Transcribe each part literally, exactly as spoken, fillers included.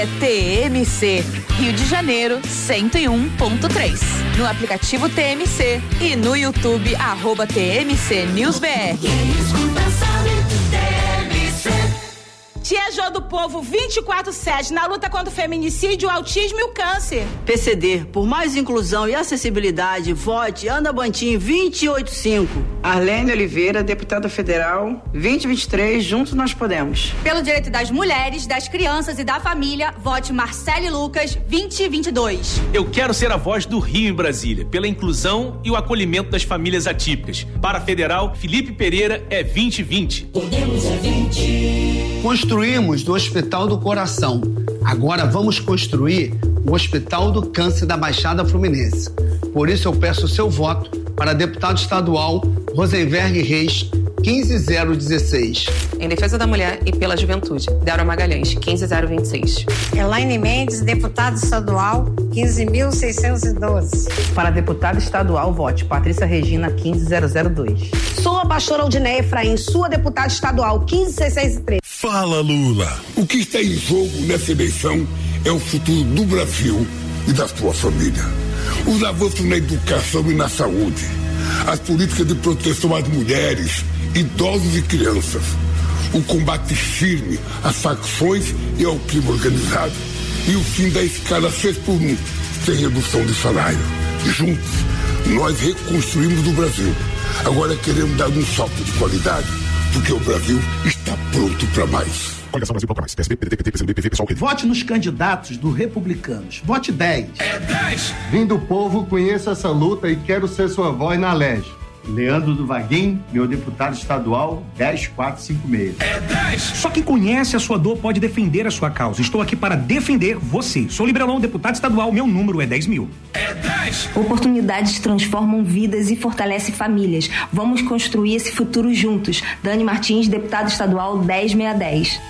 É T M C, Rio de Janeiro, cento e um ponto três. No aplicativo T M C e no YouTube, arroba T M C News B R. Tia Jô do Povo, vinte e quatro sete, na luta contra o feminicídio, o autismo e o câncer. P C D, por mais inclusão e acessibilidade, vote Ana Bantim vinte e oito cinco. Arlene Oliveira, deputada federal, vinte e vinte e três, juntos nós podemos. Pelo direito das mulheres, das crianças e da família, vote Marcele Lucas, vinte e vinte e dois. Eu quero ser a voz do Rio em Brasília, pela inclusão e o acolhimento das famílias atípicas. Para a federal, Felipe Pereira é vinte e vinte. Podemos é vinte. Construímos do Hospital do Coração. Agora vamos construir o Hospital do Câncer da Baixada Fluminense. Por isso eu peço o seu voto para deputado estadual Rosenberg Reis, quinze zero dezesseis. Em defesa da mulher e pela juventude, Débora Magalhães, quinze zero vinte e seis. Elaine Mendes, deputada estadual, quinze mil seiscentos e doze. Para deputada estadual, vote Patrícia Regina, quinze zero zero dois. Sou a pastora Aldineia Efraim, sua deputada estadual, quinze seiscentos e três. Fala, Lula. O que está em jogo nessa eleição é o futuro do Brasil e da sua família. Os avanços na educação e na saúde, as políticas de proteção às mulheres, idosos e crianças, o combate firme às facções e ao crime organizado e o fim da escala seis por um, sem redução de salário. Juntos, nós reconstruímos o Brasil. Agora queremos dar um salto de qualidade, porque o Brasil está pronto para mais. Coligação Brasil para mais. P S B, P D T, P T, P C M B, P V, Pessoal. Vote nos candidatos do Republicanos. Vote dez. É dez. Vim do povo, conheço essa luta e quero ser sua voz na L E G. Leandro do Vaguinho, meu deputado estadual, dez quatro cinco seis. É dez. Só quem conhece a sua dor pode defender a sua causa. Estou aqui para defender você. Sou Liberalão, deputado estadual, meu número é dez mil. É dez. Oportunidades transformam vidas e fortalecem famílias. Vamos construir esse futuro juntos. Dani Martins, deputado estadual, dez mil seiscentos e dez.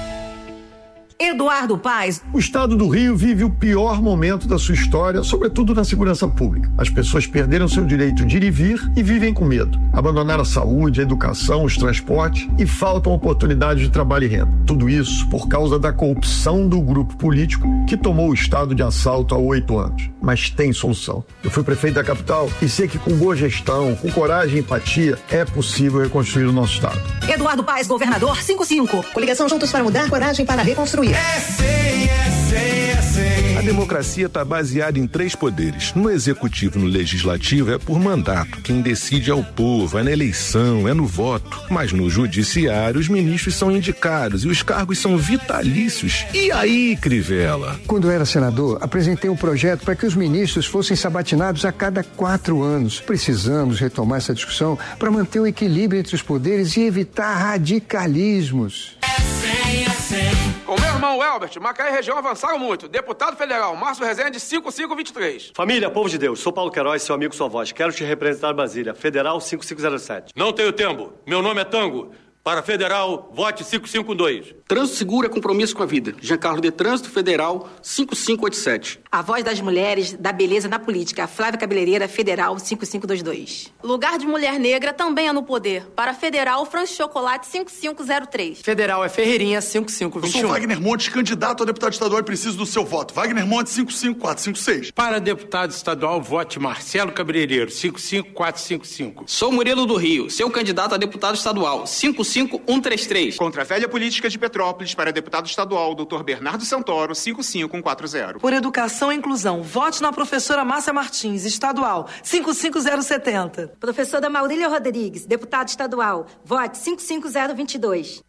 Eduardo Paes. O estado do Rio vive o pior momento da sua história, sobretudo na segurança pública. As pessoas perderam seu direito de ir e vir e vivem com medo. Abandonaram a saúde, a educação, os transportes e faltam oportunidades de trabalho e renda. Tudo isso por causa da corrupção do grupo político que tomou o estado de assalto há oito anos. Mas tem solução. Eu fui prefeito da capital e sei que com boa gestão, com coragem e empatia, é possível reconstruir o nosso estado. Eduardo Paes, governador, cinco cinco. Coligação Juntos para Mudar, coragem para reconstruir. É sim, é sim, é sim. A democracia está baseada em três poderes. No executivo e no legislativo é por mandato. Quem decide é o povo, é na eleição, é no voto. Mas no judiciário, os ministros são indicados e os cargos são vitalícios. E aí, Crivella? Quando eu era senador, apresentei um projeto para que os ministros fossem sabatinados a cada quatro anos. Precisamos retomar essa discussão para manter o equilíbrio entre os poderes e evitar radicalismos. É sim, é sim. Com meu irmão Elbert, Macaé e região avançaram muito. Deputado federal, Márcio Rezende, cinco cinco dois três. Família, povo de Deus, sou Paulo Queiroz, seu amigo, sua voz. Quero te representar em Brasília. Federal cinco cinco zero sete. Não tenho tempo. Meu nome é Tango. Para Federal, vote cinco cinco dois. Trânsito seguro é compromisso com a vida. Jean Carlos de Trânsito Federal cinco cinco oito sete. A voz das mulheres, da beleza na política. Flávia Cabeleireira, Federal cinco cinco dois dois. Lugar de mulher negra também é no poder. Para Federal, Franz Chocolate cinco cinco zero três. Federal é Ferreirinha cinco cinco vinte e um. Eu sou Wagner Montes, candidato a deputado estadual e preciso do seu voto. Wagner Montes cinco cinco quatro cinco seis. Para deputado estadual, vote Marcelo Cabeleireiro cinco cinco quatro cinco cinco. Sou Murilo do Rio, seu candidato a deputado estadual cinco cinco um três três. Contra a velha política de Petrópolis, para deputado estadual, doutor Bernardo Santoro, cinco cinco um quatro zero. Por educação e inclusão, vote na professora Márcia Martins, estadual, cinco cinco zero sete zero. Professora Maurília Rodrigues, deputada estadual, vote cinco cinco zero dois dois.